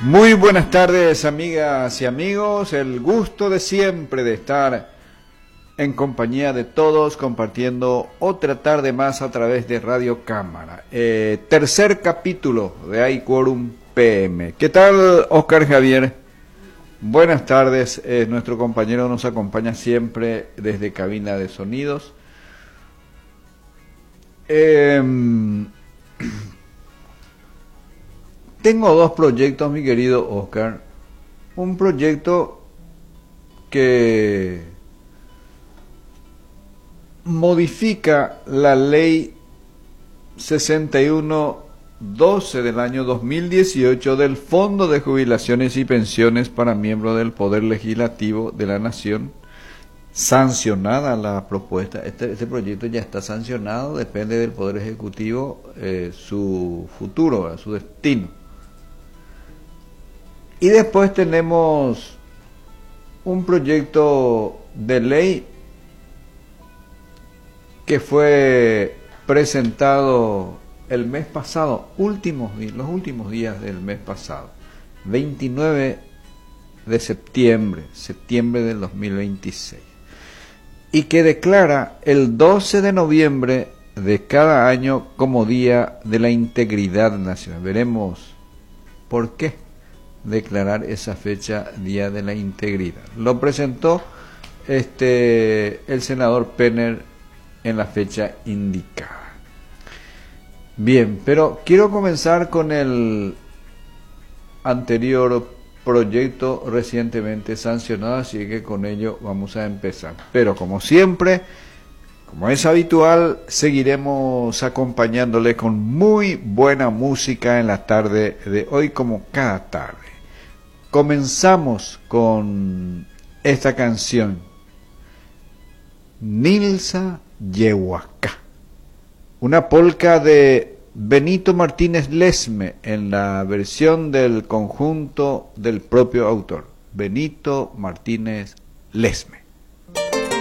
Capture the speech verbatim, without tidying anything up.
Muy buenas tardes, amigas y amigos. El gusto de siempre de estar en compañía de todos, compartiendo otra tarde más a través de Radio Cámara. Eh, tercer capítulo de Hay Quórum P M. ¿Qué tal, Oscar Javier? Buenas tardes. Eh, nuestro compañero nos acompaña siempre desde cabina de sonidos. Eh, Tengo dos proyectos, mi querido Oscar. Un proyecto que modifica la ley sesenta y uno doce del año dos mil dieciocho del Fondo de Jubilaciones y Pensiones para miembros del Poder Legislativo de la Nación. Sancionada la propuesta, este, este proyecto ya está sancionado, depende del Poder Ejecutivo eh, su futuro, su destino. Y después tenemos un proyecto de ley que fue presentado el mes pasado, últimos, los últimos días del mes pasado, veintinueve de septiembre, septiembre del dos mil veintiséis, y que declara el doce de noviembre de cada año como Día de la Integridad Nacional. Veremos por qué declarar esa fecha Día de la Integridad. Lo presentó este el senador Penner en la fecha indicada. Bien, pero quiero comenzar con el anterior proyecto recientemente sancionado, así que con ello vamos a empezar. Pero como siempre, como es habitual, seguiremos acompañándole con muy buena música en la tarde de hoy, como cada tarde. Comenzamos con esta canción, Nilsa Yehuacá, una polca de Benito Martínez Lesme en la versión del conjunto del propio autor, Benito Martínez Lesme.